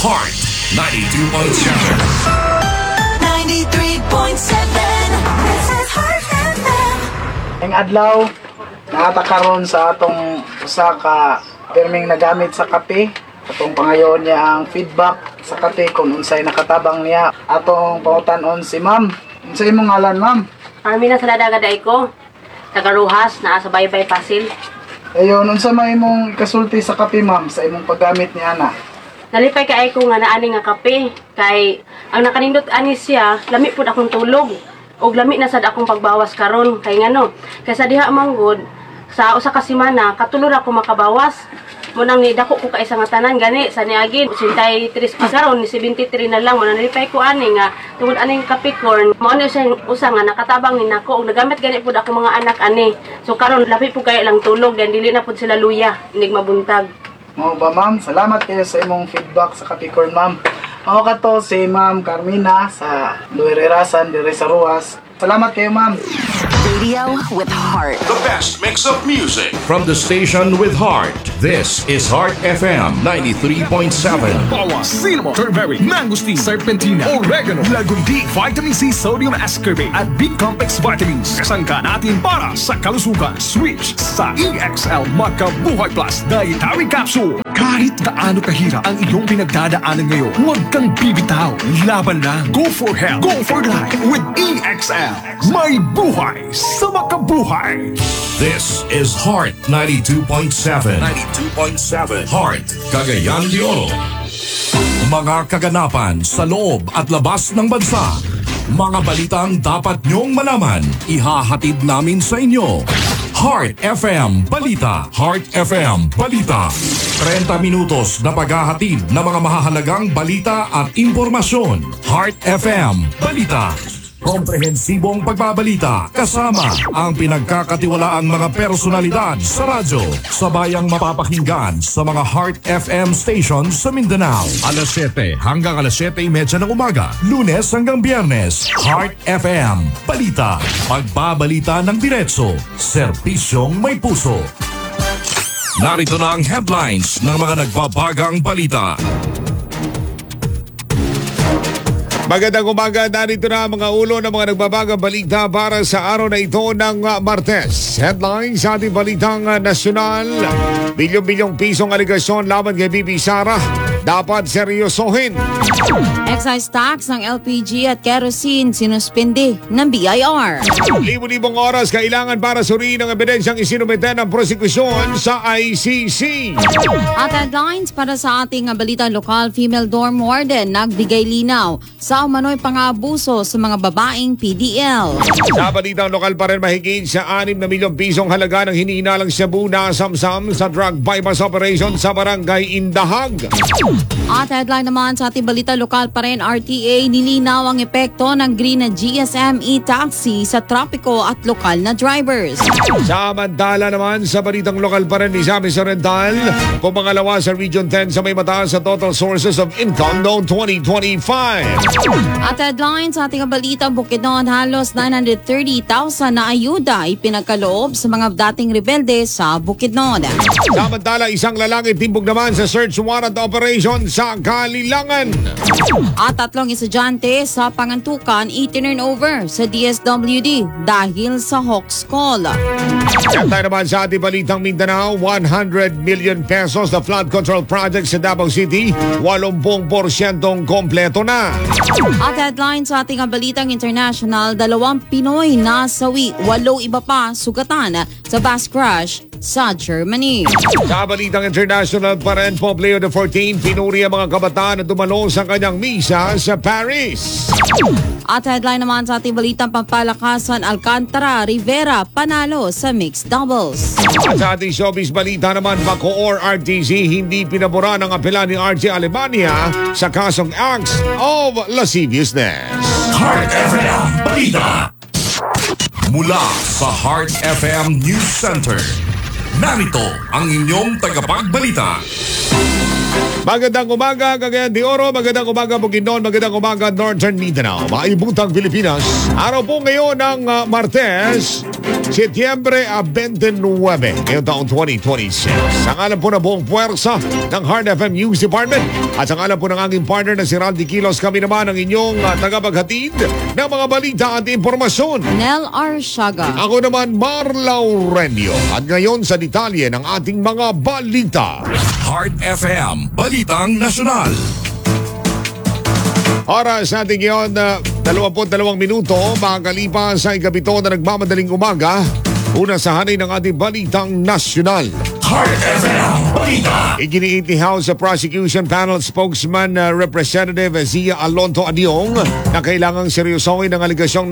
Heart 92.7. 93.7. This is Heart FM. Ang adlaw nakatakaron sa atong usa ka pirming nagamit sa kape. Atong pangayon niya ang feedback sa kape kung unsay nakatabang niya. Atong pautan-on si ma'am. Unsay imong ngalan, ma'am? Armina Saladagaday ko. Taga Rojas, naa sa Baybay Pasil. Ayon, unsa may imong kasulti sa kape, ma'am, sa imong paggamit ni ana? Nalipay kay ko nga naani nga kape. Kay ang nakanindot ani siya, lami pud akong tulog. Og lami na sad akong pagbawas karon. Kay ngano, kay sa diha manggod sa usa ka semana katulor ako makabawas. Munang ni dako ko kay isa nga tanan gani sa niagin 83 pa karon ni 73 na lang mo nalipay ko ani nga tungod ani kape corn mao ni siya usa nga nakatabang ni nako og nagamit gani pud ako mga anak ani. So karon labi pud kay lang tulog dan dili na pud sila luya inig mabuntag. Mao ba, ma'am? Salamat kayo sa imong feedback sa kape corn, ma'am. Mao kato si Ma'am Carmina sa Luirerasan dire sa Ruas. Salamat kayo, ma'am. Radio with Heart. The best mix of music from the station with heart. This is Heart FM 93.7. Bawas, cinnamon, turmeric, mangosteen, serpentina, oregano, lagundi, vitamin C, sodium ascorbate at B-complex vitamins. Kasangka natin para sa kalusugan. Switch sa EXL Makabuhay Plus Dietary Capsule. Kahit gaano kahirap ang iyong pinagdadaanan ngayon, huwag kang bibitaw. Laban lang. Go for health. Go for life with EXL. May buhay sa makabuhay. This is Heart 92.7. 92.7. Heart, Cagayan de Oro. Mga kaganapan sa loob at labas ng bansa. Mga balitang dapat nyong malaman. Ihahatid namin sa inyo. Heart FM Balita. Heart FM Balita. 30 minutos na paghahatid ng mga mahahalagang balita at impormasyon. Heart FM Balita. Komprehensibong pagbabalita kasama ang pinagkakatiwalaang mga personalidad sa radyo. Sabayang mapapakinggan sa mga Heart FM stations sa Mindanao. Alas 7 hanggang alas 7:30 ng umaga. Lunes hanggang Biyernes. Heart FM Balita. Pagbabalita ng diretso. Serbisyong may puso. Narito na ang headlines ng mga nagbabagang balita. Magandang umaga, narito na mga ulo ng mga nagbabagang balita para sa araw na ito ng Martes. Headlines sa ating balitang nasyonal. Bilyong-bilyong pisong aligasyon laban kay Bibi Sara. Dapat seryosohin. Excise tax ng LPG at kerosene sinuspindi ng BIR. Libo-libong oras kailangan para suriin ang ebidensyang isinumite ng prosekusyon sa ICC. At headlines para sa ating balita lokal, female dorm warden nagbigay linaw sa umano'y pang-aabuso sa mga babaeng PDL. Sa balitang lokal pa rin, mahigit sa 6 na milyong pisong halaga ng hinihinalang shabu na samsam sa drug bypass operation sa barangay Indahag. At headline naman sa ating balita lokal pa rin, RTA nilinaw ang epekto ng green na GSM e-taxi sa trapiko at lokal na drivers. Samantala naman sa balitang lokal pa rin, Misamis Oriental, pumangalawa sa Region 10 sa may mataas sa total sources of income noong 2025. At headline sa ating balita, Bukidnon, halos 930,000 na ayuda ipinagkaloob sa mga dating rebelde sa Bukidnon. Samantala, isang lalaki timbog naman sa search warrant operation sa Kalilangan. At 3 estudyante sa Pangantukan i-turn over sa DSWD dahil sa Hawks Call. At tayo naman sa ating balitang Mindanao, 100 million pesos na flood control project sa Davao City, 80% kompleto na. At headline sa ating balitang international, 2 Pinoy nasawi, 8 iba pa sugatan sa bus crash sa Germany. Sa balitang international pa rin, Pope Leo XIV pinuri ang mga kabataan na dumalo sa kanyang misa sa Paris. At headline naman sa ating balitang pampalakasan, Alcantara, Rivera panalo sa mixed doubles. At sa ating showbiz balita naman, Bacoor RTC hindi pinabura ng apela ni RJ Alemania sa kasong acts of lasciviousness. Heart FM Balita. Mula sa Heart FM News Center, narito ang inyong tagapagbalita. Magandang umaga, Cagayan de Oro. Magandang umaga, Bukidnon. Magandang umaga, Northern Mindanao. Maibutang Pilipinas. Araw po ngayon ng Martes, Setyembre 29, ngayong taong 2026. Sa ngalan po na buong puwersa ng Heart FM News Department at sa ngalan po ng aking partner na si Randy Kilos, kami naman ang inyong tagapaghatid ng mga balita at impormasyon. Nel Arshaga. Ako naman, Marlao Renio. At ngayon sa detalye ng ating mga balita. Heart FM, Balitang Nasyonal. Oras natin ngayon, 22 minuto, makakalipas sa ikapito na nagmamadaling umaga. Una sa hanay ng ating Balitang Nasyonal. Heart FM, Balita. Iginiit ni House Prosecution Panel Spokesman Representative Zia Alonto Adiong na kailangang seryosohin ang aligasyong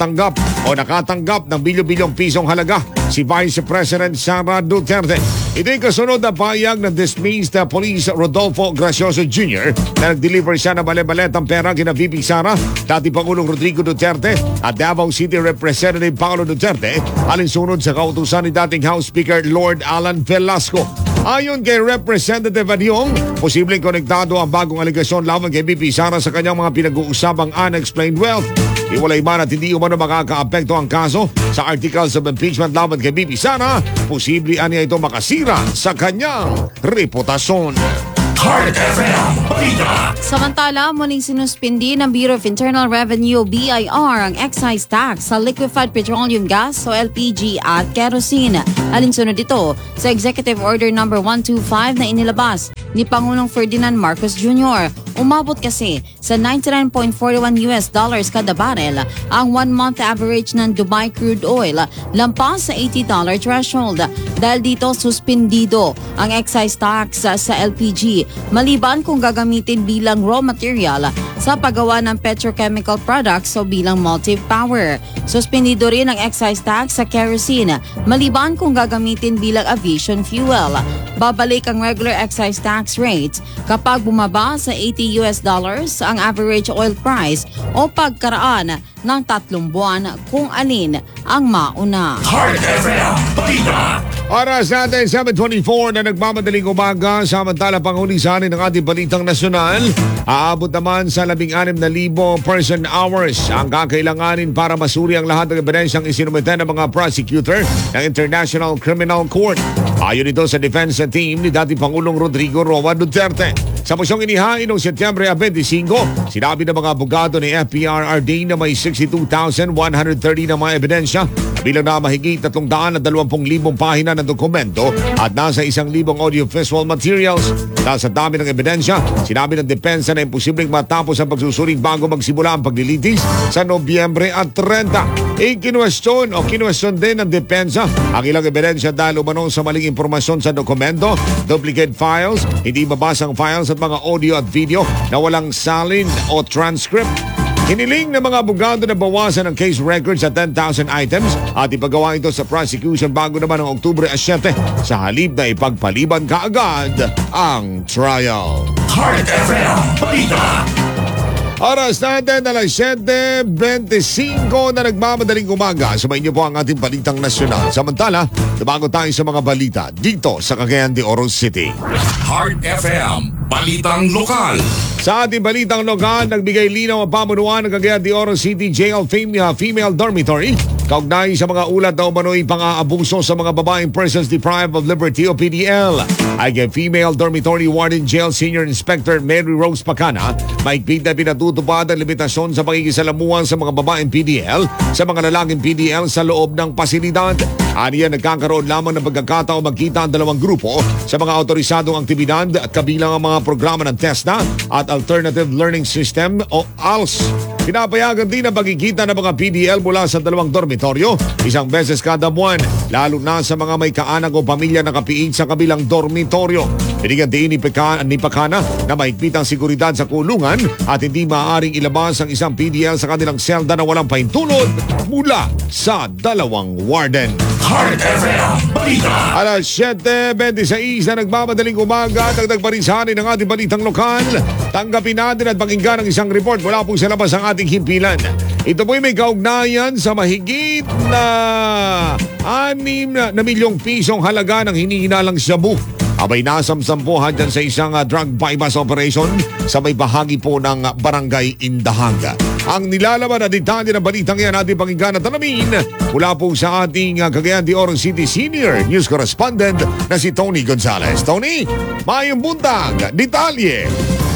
nakatanggap ng bilyon-bilyong pisong halaga si Vice President Sara Duterte. Ito'y kasunod na pahayag ng dismissed Police Rodolfo Gracioso Jr. na nag-deliver siya ng bale-baletang pera kina VP Sara, dati Pangulong Rodrigo Duterte at Davao City Representative Paolo Duterte, alinsunod sa kautusan ni dating House Speaker Lord Alan Velasco. Ayon kay Representative Adiong, posibleng konektado ang bagong aligasyon laban kay VP Sara sa kanyang mga pinag-uusapang unexplained wealth. Iwalay man at hindi umano makakaapekto ang kaso sa articles of impeachment laban kay VP Sara, posible aniya ito makasira sa kanyang reputasyon. Heart FM, Balita. Samantala, muling sinuspindi ng Bureau of Internal Revenue BIR ang excise tax sa liquefied petroleum gas o LPG at kerosene. Alinsunod ito sa Executive Order No. 125 na inilabas ni Pangulong Ferdinand Marcos Jr. Umabot kasi sa $99.41 kada barrel ang 1-month average ng Dubai crude oil, lampas sa $80 threshold. Dahil dito, suspindido ang excise tax sa LPG, maliban kung gagamitin bilang raw material sa paggawa ng petrochemical products o bilang motive power. Suspindido rin ang excise tax sa kerosene, maliban kung gagamitin bilang aviation fuel. Babalik ang regular excise tax rates kapag bumaba sa $80 ang average oil price o pagkaraan ng 3 buwan kung alin ang mauna. Heart FM, Balita. Oras natin 7:24 na nagmamadaling umaga, samantala pangulisanin ng ating Balitang Nasyonal. Aabot naman sa 16,000 person hours ang kakailanganin para masuri ang lahat ng ebidensyang isinumite ng mga prosecutor ng International Criminal Court. Ayon ito sa defense team ni dating Pangulong Rodrigo Roa Duterte. Sa mosyong inihain noong Setyembre 25, sinabi ng mga abogado ni FPRRD na may 62,130 na mga ebidensya, bilang na mahigit 320,000 pahina ng dokumento at nasa 1,000 audiovisual materials. Dahil sa dami ng ebidensya, sinabi ng depensa na imposibleng matapos ang pagsusuring bago magsimula ang paglilitis sa Nobyembre at 30. Kinuwestiyon din ng depensa ang ilang ebidensya dahil umano sa maling impormasyon sa dokumento, duplicate files, hindi mabasang files at mga audio at video na walang salin o transcript. Hiniling ng mga abogado na bawasan ang case record sa 10,000 items at ipagawa ito sa prosecution bago naman ng Oktubre 7 sa halip na ipagpaliban kaagad ang trial. Heart FM, Balita. Oras natin alas 7:25 na nagmamadaling umaga. Sumayin niyo po ang ating Balitang Nasyonal. Samantala, tumago tayo sa mga balita dito sa Cagayan de Oro City. Heart FM, Balitang Lokal. Sa ating Balitang Lokal, nagbigay linaw ang pamunuan ng Cagayan de Oro City Jail Female Dormitory kaugnay sa mga ulat na umano'y pang-aabuso sa mga babaeng persons deprived of liberty o PDL. Ay kay Female Dormitory Warden Jail Senior Inspector Mary Rose Pacana, maigpit na pinatutupad ang limitasyon sa pakikisalamuhan sa mga babaeng PDL sa mga lalaking PDL sa loob ng pasilidad. Aniya, nagkakaroon lamang ng pagkakataon magkita ang dalawang grupo sa mga autorisadong aktibidad at kabilang ang mga programa ng TESDA at Alternative Learning System o ALS. Pinapayagan din ang pagkikita ng mga PDL mula sa dalawang dormitoryo isang beses kada buwan, lalo na sa mga may kaanak o pamilya na kapiig sa kabilang dormitoryo. Binigyan din ni Pacana na mahigpit ang seguridad sa kulungan at hindi maaaring ilabas ang isang PDL sa kanilang selda na walang pahintulot mula sa dalawang warden. Heart FM, Balita. Alas 7:26 na nagmamadaling umaga, dagdag pa rin sa atin ng ating Balitang Lokal. Tanggapin natin at pakinggan ang isang report mula po sa labas ng ating himpilan. Ito po'y may kaugnayan sa mahigit na 6 na milyong pisong halaga ng hinihinalang shabu. Abay nasamsampuhan dyan sa isang drug bypass operation sa may bahagi po ng Barangay Indahanga. Ang nilalaman na detalye ng balitang yan ating pakinggan at alamin mula po sa ating Cagayan de Oro City Senior News Correspondent na si Tony Gonzales. Tony, mayong buntag, detalye.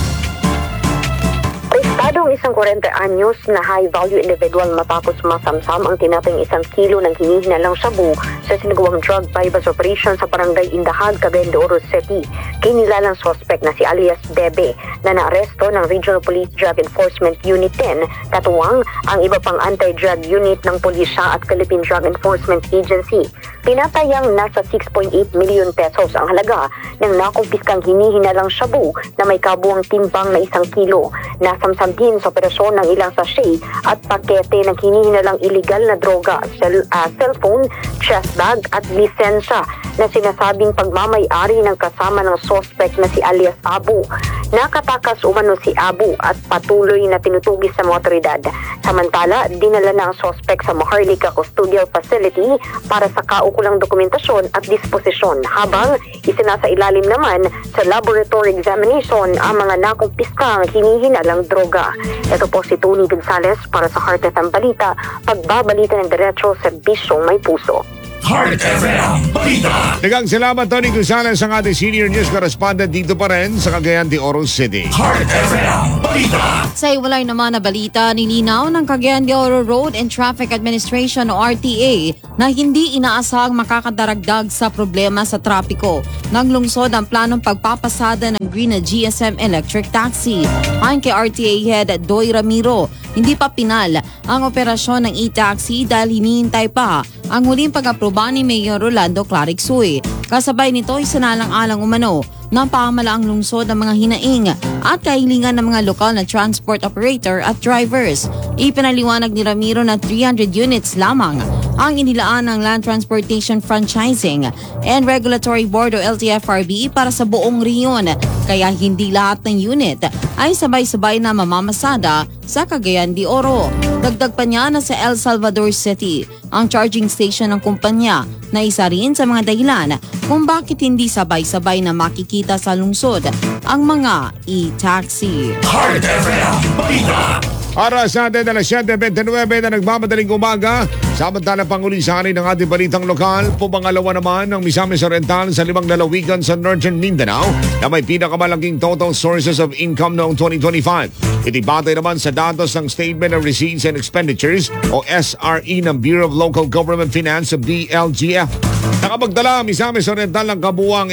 Arestado ang isang 40 anyos na high-value individual matapos masamsam ang tinatayang 1 kilo ng hinihinalang shabu sa sinagawang drug bypass operation sa barangay Indahag, Cagayan de Oro City. Kinilalang suspect na si alias Bebe na naaresto ng Regional Police Drug Enforcement Unit 10, katuwang ang iba pang anti-drug unit ng Pulisya at Philippine Drug Enforcement Agency. Tinatayang nasa 6.8 million pesos ang halaga ng nakumpiskang hinihinalang shabu na may kabuang timbang na 1 kilo. Nasamsam din sa operasyon ng ilang sachet at pakete ng hinihinalang illegal na droga, cellphone, chest bag at lisensya na sinasabing pagmamay-ari ng kasama ng suspect na si alias Abu. Nakatakas umano si Abu at patuloy na tinutugis sa mga otoridad. Samantala, dinala na ang suspect sa Maharlika Custodial Facility para sa kaukulang dokumentasyon at disposisyon, habang isinasailalim naman sa laboratory examination ang mga nakumpiskang hinihinalang droga. Ito po si Tony Gonzales para sa Heart FM Balita, pagbabalita ng diretso sa Bisyong May Puso. Heart FM Balita. Dagang salamat, Tony Gonzales, ang ating Senior News Correspondent dito pa rin sa Cagayan de Oro City. Heart FM Balita. Sa iwalay naman na balita, nilinaw ng Cagayan de Oro Road and Traffic Administration o RTA na hindi inaasahang makakadaragdag sa problema sa trapiko nang lungsod ang planong pagpapasada ng green na GSM Electric Taxi. Ayon kay RTA Head Doy Ramiro, hindi pa pinal ang operasyon ng e-taxi dahil hinihintay pa ang huling pag-aproba ni Mayor Rolando Clarixuy. Kasabay nito ay sinalang-alang umano ng pamalaang lungsod ng mga hinaing at kahilingan ng mga lokal na transport operator at drivers. Ipinaliwanag ni Ramiro na 300 units lamang ang inilaan ng Land Transportation Franchising and Regulatory Board o LTFRB para sa buong riyon. Kaya hindi lahat ng unit ay sabay-sabay na mamamasada sa Cagayan de Oro. Dagdag pa niya na sa El Salvador City ang charging station ng kumpanya na isa rin sa mga dahilan kung bakit hindi sabay-sabay na makikita sa lungsod ang mga e-taxi. Heart FM Balita. Oras natin na 7:29 na nagmamadaling umaga. Samantala pangulisanin ng ating balitang lokal, pumangalawa naman ng Misamis Oriental sa 5 lalawigan sa Northern Mindanao na may pinakamalaking total sources of income noong 2025. Itibatay naman sa datos ng Statement of Receipts and Expenditures o SRE ng Bureau of Local Government Finance o BLGF. Nakapagdala ang Misamis Oriental ng kabuuang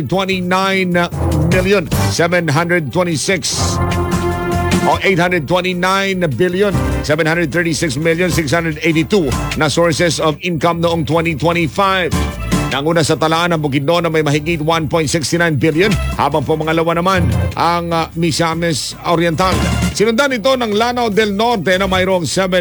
829,736,682 na sources of income noong 2025. Nanguna sa talaan ng Bukidnon na may mahigit 1.69 billion habang pumangalawa naman ang Misamis Oriental. Sinundan ito ng Lanao del Norte na mayroong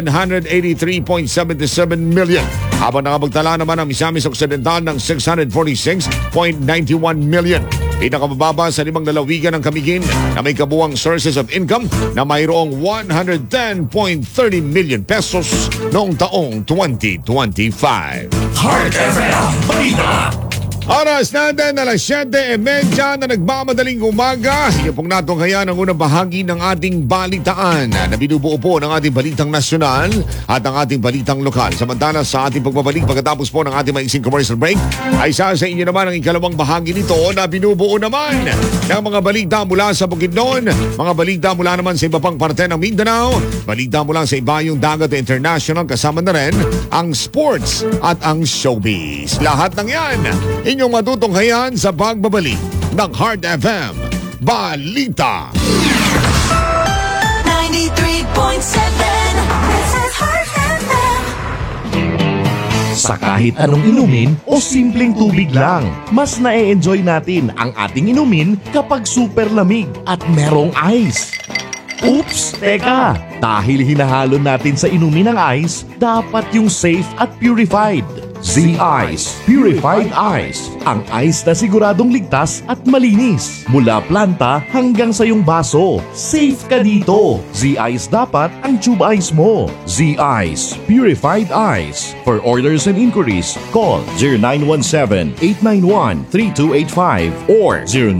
783.77 million habang nakapagtala naman ang Misamis Occidental ng 646.91 million. Pinakamababa sa 5 lalawigan ng Camiguin na may kabuang sources of income na mayroong 110.30 million pesos noong taong 2025. Heart FM Balita. Oras natin na 7:30 na nagmamadaling umaga. Sige pong natunghayan ang unang bahagi ng ating balitaan na binubuo po ng ating balitang nasyonal at ang ating balitang lokal. Samantala sa ating pagbabalik pagkatapos po ng ating maiksing commercial break ay sa inyo naman ang ikalawang bahagi nito na binubuo naman ng mga balita mula sa Bukidnon, mga balita mula naman sa iba pang parte ng Mindanao, balita mula sa ibayong dagat international, kasama na rin ang sports at ang showbiz. Lahat ng yan inyong matutunghayan sa pagbabalik ng Heart FM Balita. 93.7 This is Heart FM. Sa kahit anong inumin o simpleng tubig lang, mas na-enjoy natin ang ating inumin kapag super lamig at merong ice. Oops! Teka! Dahil hinahalo natin sa inumin ng ice, dapat yung safe at purified. Z-Ice Purified Ice. Ang ice na siguradong ligtas at malinis. Mula planta hanggang sa iyong baso. Safe ka dito. Z-Ice dapat ang tube ice mo. Z-Ice Purified Ice. For orders and inquiries, call 0917-891-3285 or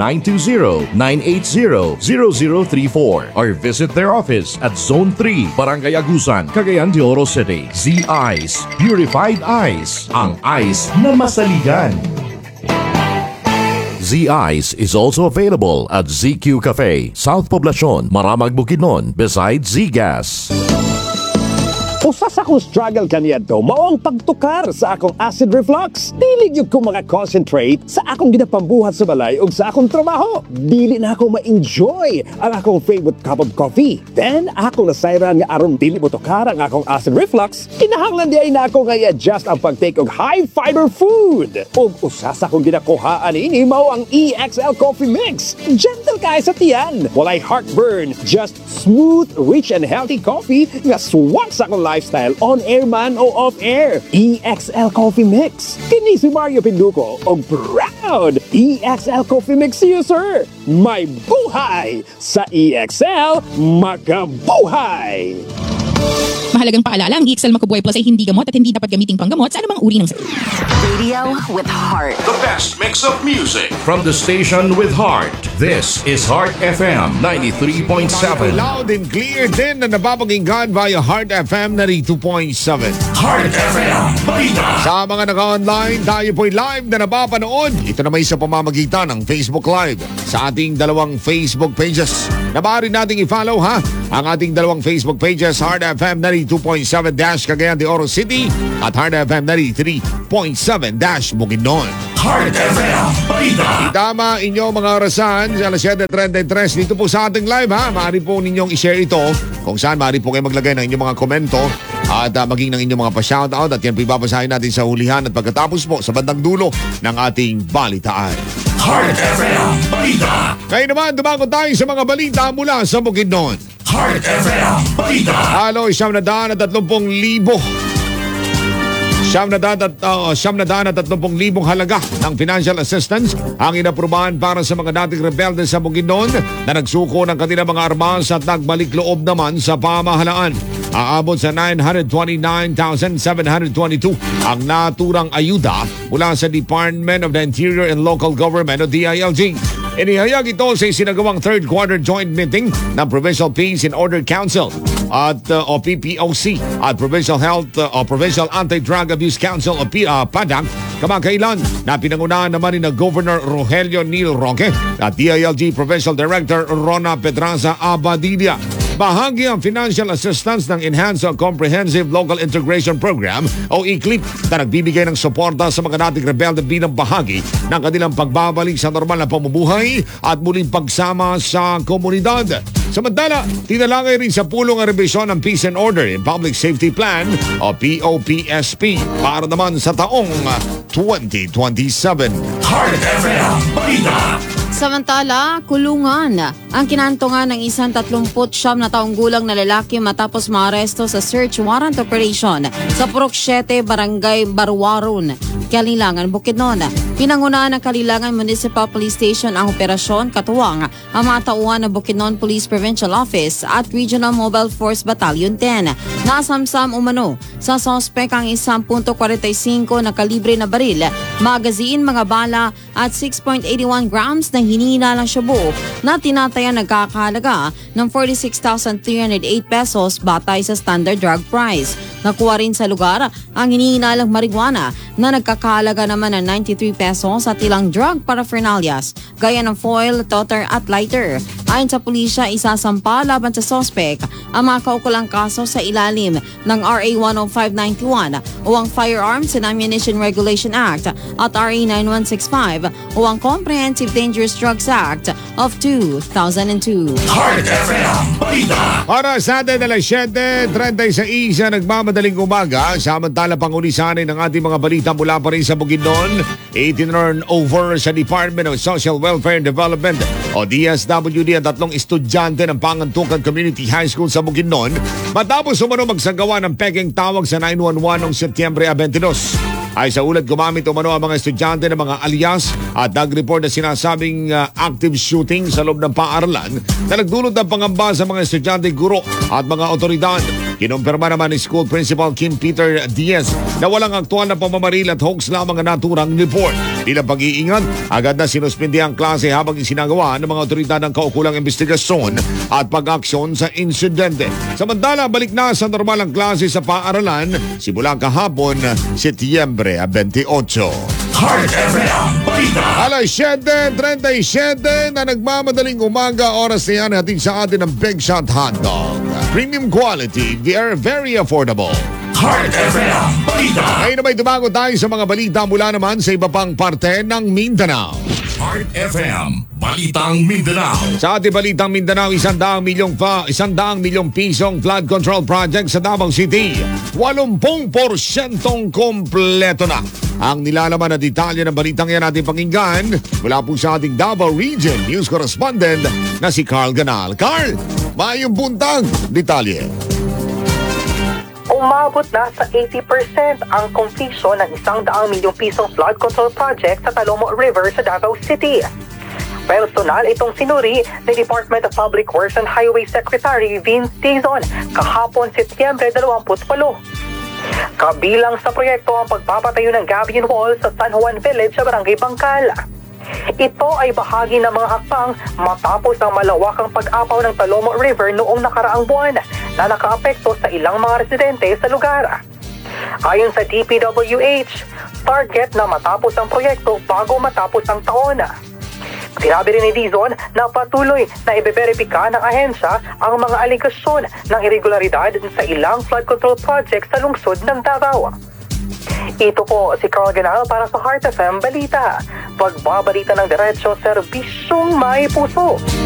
0920-980-0034 or visit their office at Zone 3, Barangay Agusan, Cagayan de Oro City. Z-Ice Purified Ice. Ang ice na masaligan. Z-Ice is also available at ZQ Cafe, South Poblacion, Maramag, Bukidnon, beside Z-Gas. Usa sa akong struggle kaniyadto mao ang pagtukar sa akong acid reflux. Dili gyud ko maka-concentrate sa akong ginapambuhat sa balay ug sa akong trabaho. Dili na ako ma-enjoy ang akong favorite cup of coffee. Then akong nasayran nga aron dili mo tukar ang akong acid reflux, kinahanglan di ay na ako nga i-adjust ang pagtake og high fiber food. Ug usa sa akong ginakuhaan ini mao ang EXL Coffee Mix. Gentle kay sa tiyan, walay heartburn, just smooth, rich and healthy coffee nga swak sa akong lifestyle on air man o off air. EXL Coffee Mix. Kini si Mario Pinduco o proud EXL Coffee Mix user. May buhay sa EXL, makabuhay! Mahalagang paalala, ang EXL Makabuhay Plus ay hindi gamot at hindi dapat gamiting panggamot sa anumang uri ng sakit. Radio with heart. The best mix of music from the station with heart. This is Heart FM 93.7. Loud and clear din na napapakinggan via Heart FM 92.7. Heart FM Balita. Sa mga naka-online, tayo po'y live na napapanood. Ito naman sa pamamagitan ng Facebook Live sa ating dalawang Facebook pages. Na maaari nating i-follow ha ang ating dalawang Facebook pages, Heart FM 92.7 Cagayan de Oro City at Heart FM 93.7 Bukidnon. Heart FM Balita. Tama inyong mga orasan sa alas 7:33 dito po sa ating live ha. Maaari po ninyong i-share ito kung saan maaari po kayo maglagay ng inyong mga komento at maging ng inyong mga pa-shoutout at yan po ibabasahin natin sa hulihan at pagkatapos po sa bandang dulo ng ating balitaan. Heart FM Balita. Ngayon naman, dumago tayo sa mga balita mula sa Bukidnon. Heart FM Balita. Halo, 730,000 halaga ng financial assistance ang inaprubahan para sa mga dating rebelde sa Bukidnon na nagsuko ng kanilang mga armas at nagbalik loob naman sa pamahalaan. Aabot sa 929,722 ang naturang ayuda mula sa Department of the Interior and Local Government o DILG. Inihayag ito sa isinagawang third quarter joint meeting ng Provincial Peace and Order Council at o PPOC at Provincial Health o Provincial Anti-Drug Abuse Council o PADAC kamakailan na pinangunahan naman ni na Governor Rogelio Neil Roque at DILG Provincial Director Rona Pedraza Abadilla. Bahagi ang financial assistance ng Enhanced Comprehensive Local Integration Program o ICLIP na nagbibigay ng suporta sa mga dating rebelde bilang bahagi ng kanilang pagbabalik sa normal na pamumuhay at muling pagsama sa komunidad. Samantala, tinalangay rin sa pulong ang rebisyon ng Peace and Order in Public Safety Plan o POPSP para naman sa taong 2027. Heart FM Balita. Samantala, kulungan ang kinantongan ng isang 39 na taong gulang na lalaki matapos maaresto sa search warrant operation sa Purok 7, Barangay Barwaron, Kalilangan, Bukidnon. Pinangunahan ng Kalilangan Municipal Police Station ang operasyon katuwang ang mga tauhan ng Bukidnon Police Provincial Office at Regional Mobile Force Battalion 10. Nasamsam umano sa sospek ang 1.45 na kalibre na baril, magazine, mga bala at 6.81 grams ng hinihinalang shabu na tinatayan nagkakahalaga ng 46,308 pesos batay sa standard drug price. Nakuha rin sa lugar ang hinihinalang marijuana na nagkakahalaga naman ng 93 pesos at ilang drug paraphernalias gaya ng foil, toter at lighter. Ayon sa pulisya, isasampa laban sa sospek ang mga kaukulang kaso sa ilalim ng RA 10591 o ang Firearms and Ammunition Regulation Act at RA 9165 o ang Comprehensive Dangerous Drugs Act of 2002. Heart FM Balita. Para sa atin alas 7:36 nagmamadaling umaga, samantala pangulisanin ng ating mga balita mula pa rin sa Bukidnon, itinurn over sa Department of Social Welfare and Development o DSWD ang 3 estudyante ng Pangantukan Community High School sa Bukidnon matapos umano magsagawa ng peking tawag sa 911 noong Setyembre 22. Ay sa ulat gumamit umano ang mga estudyante ng mga alias at nag-report na sinasabing active shooting sa loob ng paaralan na nagdulot ng pangamba sa mga estudyante, guro at mga otoridad. Kinumpirma naman ni School Principal Kim Peter Diaz na walang aktual na pamamaril at hoax lamang ang naturang report. Bilang pag-iingat, agad na sinuspindi ang klase habang isinagawa ng mga otoridad ng kaukulang investigasyon at pag-aksyon sa insidente. Samantala, balik na sa normal ang klase sa paaralan simula kahapon, Setyembre 28. Heart FM Balita. Alas 7:37 na nagmamadaling umaga, oras na yan hatid sa atin ng Big Shot Hotdog. Premium quality, they're very affordable. Heart FM Balita. Ngayon na may dumago tayo sa mga balita mula naman sa iba pang parte ng Mindanao. Heart FM Balitang Mindanao. Sa ating Balitang Mindanao, 100 milyong pisong flood control project sa Davao City. 80% kompleto na. Ang nilalaman na detalye ng balitang yan ating pakinggan mula po sa ating Davao Region News Correspondent na si Carl Ganal. Carl, mayong buntag detalye. Umabot na sa 80% ang completion ng 100 milyong pisong flood control project sa Talomo River sa Davao City. Personal itong sinuri ni Department of Public Works and Highway Secretary Vince Dizon kahapon Setyembre 28. Kabilang sa proyekto ang pagpapatayo ng gabion wall sa San Juan Village sa Barangay Bangkal. Ito ay bahagi ng mga hakbang matapos ang malawakang pag-apaw ng Talomo River noong nakaraang buwan na nakaapekto sa ilang mga residente sa lugar. Ayon sa DPWH, target na matapos ang proyekto bago matapos ang taon. Sinabi rin ni Dizon na patuloy na ibeberipika ng ahensya ang mga aligasyon ng irregularidad sa ilang flood control projects sa lungsod ng Davao. Ito po si Carl Ganal para sa Heart FM Balita. Pagbabalita ng diretsyo, serbisyong may puso.